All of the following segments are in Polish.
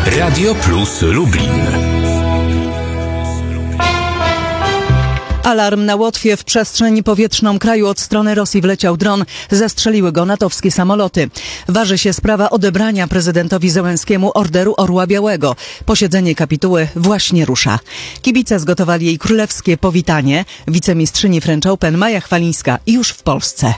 Radio Plus Lublin. Alarm na Łotwie. W przestrzeń powietrzną kraju od strony Rosji wleciał dron. Zestrzeliły go natowskie samoloty. Waży się sprawa odebrania prezydentowi Zełenskiemu Orderu Orła Białego. Posiedzenie kapituły właśnie rusza. Kibice zgotowali jej królewskie powitanie. Wicemistrzyni French Open Maja Chwalińska już w Polsce.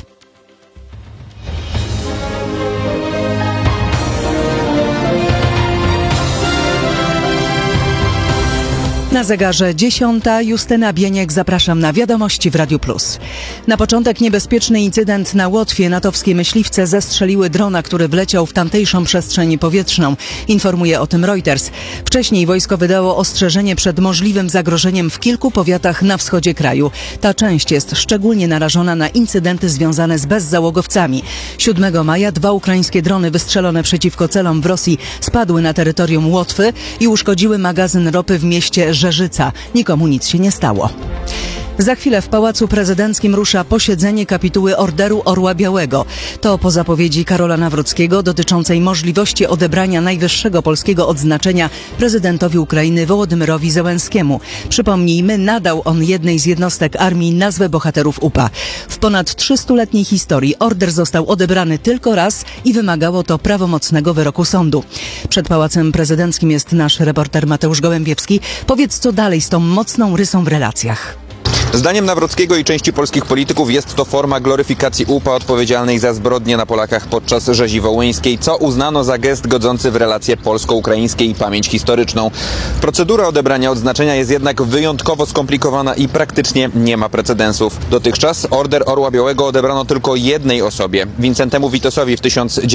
Na zegarze 10. Justyna Bieniek, zapraszam na wiadomości w Radiu Plus. Na początek niebezpieczny incydent na Łotwie. Natowskie myśliwce zestrzeliły drona, który wleciał w tamtejszą przestrzeń powietrzną. Informuje o tym Reuters. Wcześniej wojsko wydało ostrzeżenie przed możliwym zagrożeniem w kilku powiatach na wschodzie kraju. Ta część jest szczególnie narażona na incydenty związane z bezzałogowcami. 7 maja 2 ukraińskie drony wystrzelone przeciwko celom w Rosji spadły na terytorium Łotwy i uszkodziły magazyn ropy w mieście Żerzyca. Nikomu nic się nie stało. Za chwilę w Pałacu Prezydenckim rusza posiedzenie kapituły Orderu Orła Białego. To po zapowiedzi Karola Nawrockiego dotyczącej możliwości odebrania najwyższego polskiego odznaczenia prezydentowi Ukrainy Wołodymyrowi Zełenskiemu. Przypomnijmy, nadał on jednej z jednostek armii nazwę bohaterów UPA. W ponad 300-letniej historii order został odebrany tylko raz i wymagało to prawomocnego wyroku sądu. Przed Pałacem Prezydenckim jest nasz reporter Mateusz Gołębiewski. Powiedz, co dalej z tą mocną rysą w relacjach. Zdaniem Nawrockiego i części polskich polityków jest to forma gloryfikacji UPA odpowiedzialnej za zbrodnie na Polakach podczas rzezi wołyńskiej, co uznano za gest godzący w relacje polsko-ukraińskie i pamięć historyczną. Procedura odebrania odznaczenia jest jednak wyjątkowo skomplikowana i praktycznie nie ma precedensów. Dotychczas Order Orła Białego odebrano tylko jednej osobie, Wincentemu Witosowi w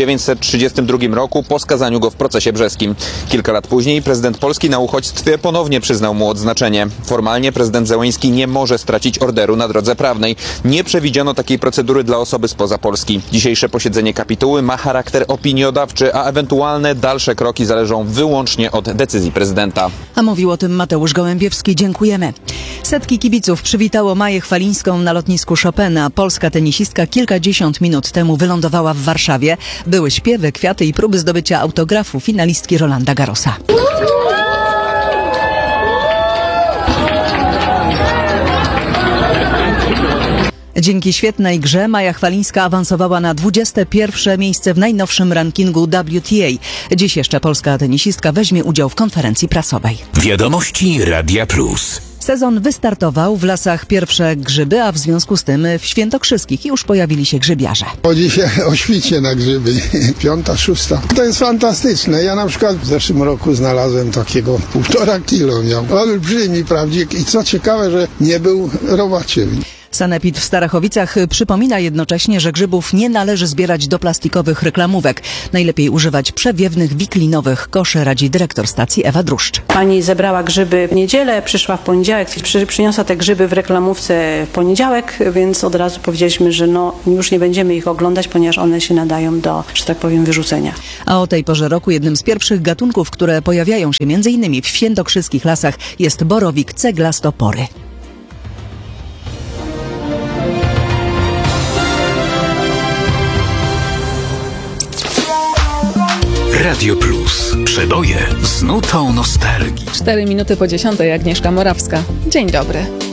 1932 roku po skazaniu go w procesie brzeskim. Kilka lat później prezydent Polski na uchodźstwie ponownie przyznał mu odznaczenie. Formalnie prezydent Zełenski nie może stracić orderu na drodze prawnej. Nie przewidziano takiej procedury dla osoby spoza Polski. Dzisiejsze posiedzenie kapituły ma charakter opiniodawczy, a ewentualne dalsze kroki zależą wyłącznie od decyzji prezydenta. A mówił o tym Mateusz Gołębiewski. Dziękujemy. Setki kibiców przywitało Maję Chwalińską na lotnisku Chopina. Polska tenisistka kilkadziesiąt minut temu wylądowała w Warszawie. Były śpiewy, kwiaty i próby zdobycia autografu finalistki Rolanda Garrosa. Dzięki świetnej grze Maja Chwalińska awansowała na 21. miejsce w najnowszym rankingu WTA. Dziś jeszcze polska tenisistka weźmie udział w konferencji prasowej. Wiadomości Radia Plus. Sezon wystartował, w lasach pierwsze grzyby, a w związku z tym w Świętokrzyskich już pojawili się grzybiarze. Chodzi się o świcie na grzyby, 5., 6. To jest fantastyczne. Ja na przykład w zeszłym roku znalazłem takiego 1,5 kilo miał. Olbrzymi, prawdziwie. I co ciekawe, że nie był robaczym. Sanepid w Starachowicach przypomina jednocześnie, że grzybów nie należy zbierać do plastikowych reklamówek. Najlepiej używać przewiewnych, wiklinowych koszy, radzi dyrektor stacji Ewa Druszcz. Pani zebrała grzyby w niedzielę, przyszła w poniedziałek, przyniosła te grzyby w reklamówce w poniedziałek, więc od razu powiedzieliśmy, że już nie będziemy ich oglądać, ponieważ one się nadają do, że tak powiem, wyrzucenia. A o tej porze roku jednym z pierwszych gatunków, które pojawiają się m.in. w świętokrzyskich lasach, jest borowik ceglastopory. Radio Plus. Przeboje z nutą nostalgii. 4 minuty po 10:00. Agnieszka Morawska. Dzień dobry.